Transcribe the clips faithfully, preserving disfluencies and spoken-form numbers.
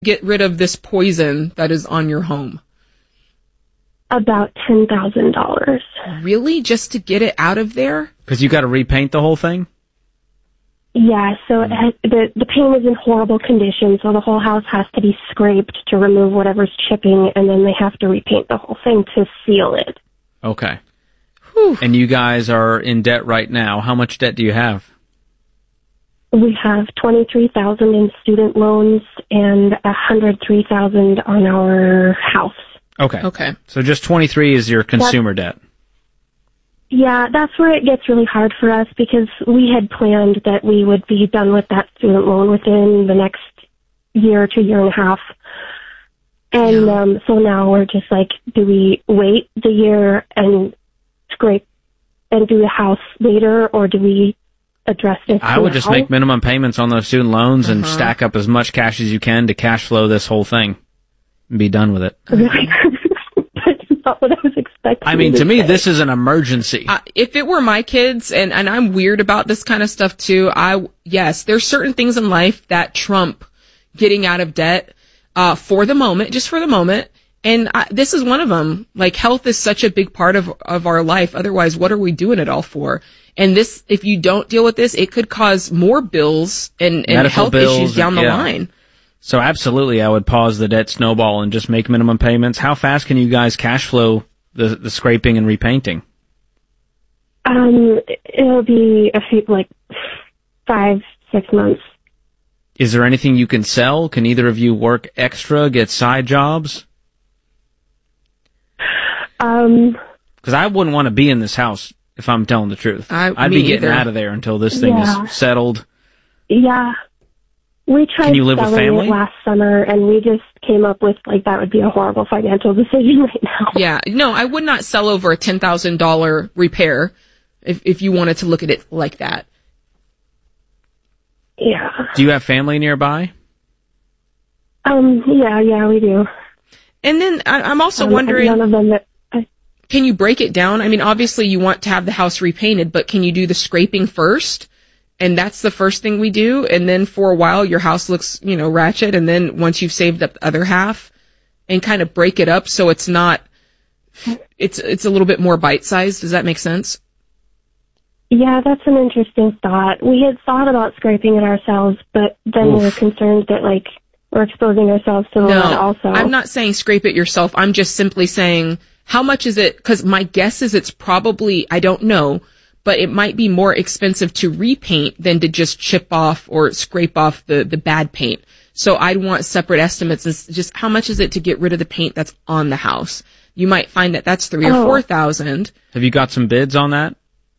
get rid of this poison that is on your home? About ten thousand dollars. Really? Just to get it out of there? Because you got to repaint the whole thing? Yeah, so it has, the, the paint is in horrible condition, so the whole house has to be scraped to remove whatever's chipping, and then they have to repaint the whole thing to seal it. Okay. Whew. And you guys are in debt right now. How much debt do you have? We have twenty-three thousand dollars in student loans and one hundred three thousand dollars on our house. Okay. Okay. So just twenty-three is your consumer That's, debt. Yeah, that's where it gets really hard for us because we had planned that we would be done with that student loan within the next year to year and a half. And Yeah. um, so now we're just like, do we wait the year and scrape and do the house later, or do we address this I would just now? make minimum payments on those student loans and Uh-huh. stack up as much cash as you can to cash flow this whole thing and be done with it. Really? That's not what I was expecting. I mean, to me, say. this is an emergency. Uh, if it were my kids, and, and I'm weird about this kind of stuff too, I, yes, there's certain things in life that trump getting out of debt, uh, for the moment, just for the moment. And I, this is one of them. Like, health is such a big part of, of our life. Otherwise, what are we doing it all for? And this, if you don't deal with this, it could cause more bills and, and Medical health bills, issues down the yeah. line. So absolutely, I would pause the debt snowball and just make minimum payments. How fast can you guys cash flow the, the scraping and repainting? Um, it'll be a few, like, five, six months. Is there anything you can sell? Can either of you work extra, get side jobs? Um, Because I wouldn't want to be in this house if I'm telling the truth. I- I'd me be getting either. out of there until this thing Yeah. is settled. yeah. We tried Can you live with selling family? it last summer, and we just came up with, like, that would be a horrible financial decision right now. Yeah, no, I would not sell over a ten thousand dollars repair if, if you wanted to look at it like that. Yeah. Do you have family nearby? Um, yeah, yeah, we do. And then I, I'm also Um, wondering, None of them that, I, can you break it down? I mean, obviously you want to have the house repainted, but can you do the scraping first? And that's the first thing we do. And then for a while, your house looks, you know, ratchet. And then once you've saved up the other half and kind of break it up so it's not, it's, it's a little bit more bite-sized. Does that make sense? yeah, that's an interesting thought. We had thought about scraping it ourselves, but then we were Oof. concerned that, like, we're exposing ourselves to the No, lead also. I'm not saying scrape it yourself. I'm just simply saying, how much is it? Because my guess is it's probably, I don't know, but it might be more expensive to repaint than to just chip off or scrape off the, the bad paint. So I'd want separate estimates. As just how much is it to get rid of the paint that's on the house? You might find that that's three or Oh. four thousand. Have you got some bids on that?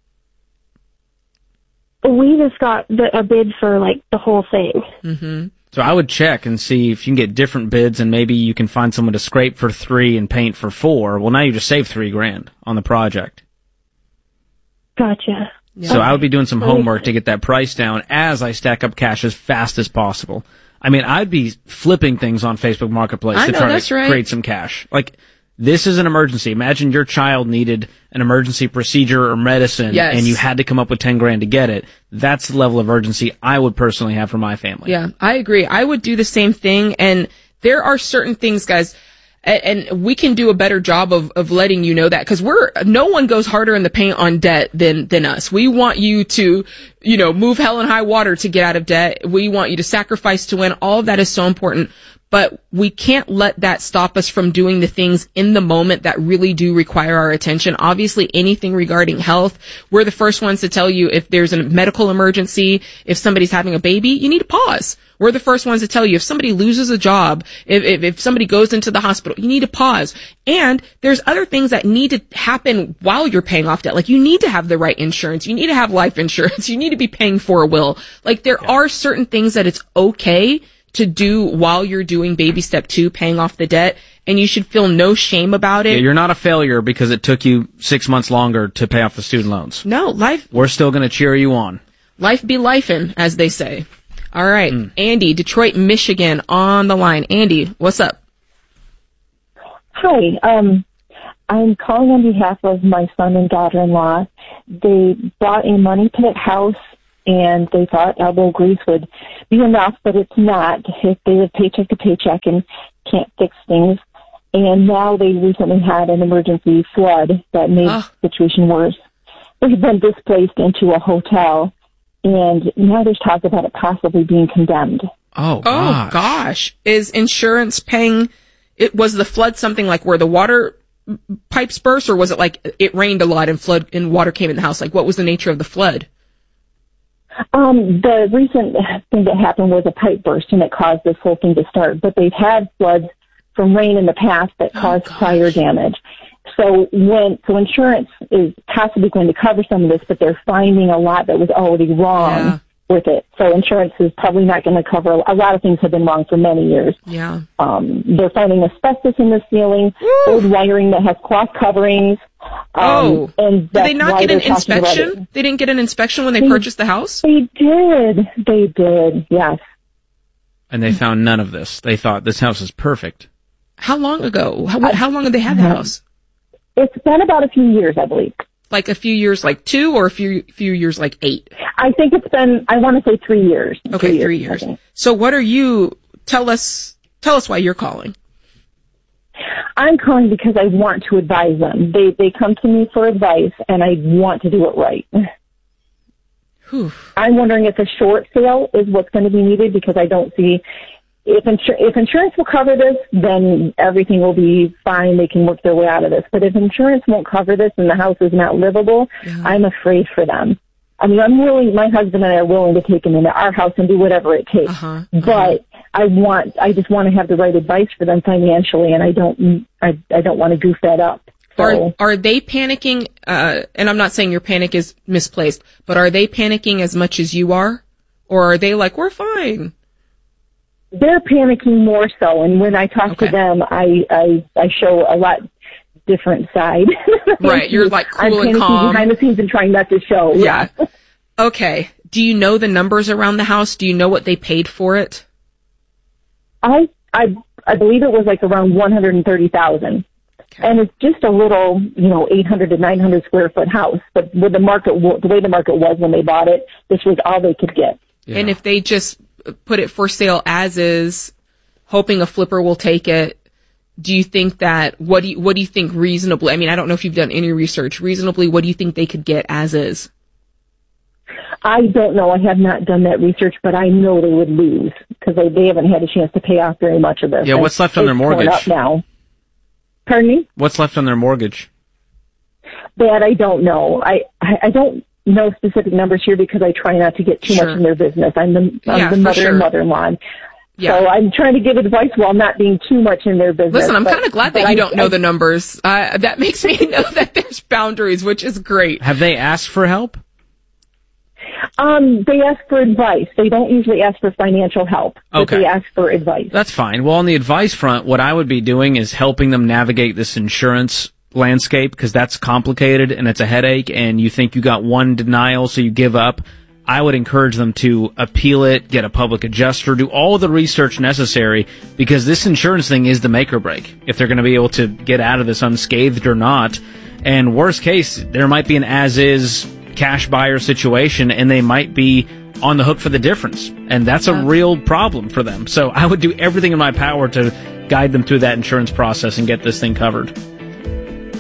We just got the, a bid for, like, the whole thing. Mm-hmm. So I would check and see if you can get different bids, and maybe you can find someone to scrape for three and paint for four. Well, now you just saved three grand on the project. Gotcha. So I would be doing some homework to get that price down as I stack up cash as fast as possible. I mean, I'd be flipping things on Facebook Marketplace I to know, try that's to right. create some cash. Like, this is an emergency. Imagine your child needed an emergency procedure or medicine, Yes. and you had to come up with ten grand to get it. That's the level of urgency I would personally have for my family. Yeah, I agree. I would do the same thing. And there are certain things, guys, and, and we can do a better job of, of letting you know that, because we're, no one goes harder in the paint on debt than, than us. We want you to, you know, move hell and high water to get out of debt. We want you to sacrifice to win. All of that is so important. But we can't let that stop us from doing the things in the moment that really do require our attention. Obviously, anything regarding health, we're the first ones to tell you if there's a medical emergency, if somebody's having a baby, you need to pause. We're the first ones to tell you if somebody loses a job, if, if, if somebody goes into the hospital, you need to pause. And there's other things that need to happen while you're paying off debt. Like, you need to have the right insurance. You need to have life insurance. You need to be paying for a will. Like, there are certain things that it's okay to do while you're doing baby step two, paying off the debt, and you should feel no shame about it. Yeah, you're not a failure because it took you six months longer to pay off the student loans. No, life, We're still going to cheer you on. life be lifin', as they say. All right, Mm. Andy, Detroit, Michigan, on the line. Andy, what's up? Hi, um, I'm calling on behalf of my son and daughter-in-law. They bought a money pit house and they thought elbow grease would be enough, but it's not. If they live paycheck to paycheck and can't fix things. And now they recently had an emergency flood that made oh. the situation worse. They've been displaced into a hotel, and now there's talk about it possibly being condemned. Oh, gosh. Oh, gosh. Is insurance paying, it was the flood something like where the water pipes burst, or was it like it rained a lot and flood and water came in the house? Like, what was the nature of the flood? Um, the recent thing that happened was a pipe burst, and it caused this whole thing to start. But they've had floods from rain in the past that caused oh, fire damage. So when so insurance is possibly going to cover some of this, but they're finding a lot that was already wrong yeah. with it. So insurance is probably not going to cover a lot of things have been wrong for many years. Yeah. Um, they're finding asbestos in the ceiling, Woo! old wiring that has cloth coverings. Um, oh, and did they not get an inspection? They didn't get an inspection when they, they purchased the house? They did. They did, yes. And they found none of this. They thought this house is perfect. How long ago? How, how long have they had the house? It's been about a few years, I believe. Like a few years, like two, or a few few years, like eight? I think it's been, I want to say three years. Okay, three years. Three years. So what are you, tell us, tell us why you're calling. I'm calling because I want to advise them. They they come to me for advice, and I want to do it right. Whew. I'm wondering if a short sale is what's going to be needed, because I don't see, if, insur- if insurance will cover this, then everything will be fine. They can work their way out of this. But if insurance won't cover this and the house is not livable, yeah. I'm afraid for them. I mean, I'm willing, my husband and I are willing to take them into our house and do whatever it takes. Uh-huh, uh-huh. But I want, I just want to have the right advice for them financially, and I don't, I, I don't want to goof that up. So, are, are they panicking, uh, and I'm not saying your panic is misplaced, but are they panicking as much as you are? Or are they like, we're fine? They're panicking more so, and when I talk okay. to them, I, I, I show a lot different side. Right, you're like cool I'm and calm. behind the scenes and trying not to show. Yeah. yeah. Okay. Do you know the numbers around the house? Do you know what they paid for it? I, I, I believe it was like around one hundred thirty thousand. Okay. And it's just a little, you know, eight hundred to nine hundred square foot house. But with the market, the way the market was when they bought it, this was all they could get. Yeah. And if they just put it for sale as is, hoping a flipper will take it, do you think that, what do you, what do you think reasonably, I mean, I don't know if you've done any research, reasonably, what do you think they could get as is? I don't know. I have not done that research, but I know they would lose because they, they haven't had a chance to pay off very much of this. Yeah, what's left on their mortgage? Up now. Pardon me? What's left on their mortgage? That I don't know. I, I, I don't know specific numbers here because I try not to get too sure. much in their business. I'm the, I'm yeah, the mother sure. and mother-in-law. Yeah. So I'm trying to give advice while not being too much in their business. Listen, I'm kind of glad that you I, don't know I, the numbers. Uh, that makes me know that there's boundaries, which is great. Have they asked for help? Um, they ask for advice. They don't usually ask for financial help, but okay. they ask for advice. That's fine. Well, on the advice front, what I would be doing is helping them navigate this insurance landscape, because that's complicated and it's a headache, and you think you got one denial, so you give up. I would encourage them to appeal it, get a public adjuster, do all of the research necessary, because this insurance thing is the make or break, if they're going to be able to get out of this unscathed or not. And worst case, there might be an as-is cash buyer situation, and they might be on the hook for the difference. And that's yeah. a real problem for them. So I would do everything in my power to guide them through that insurance process and get this thing covered.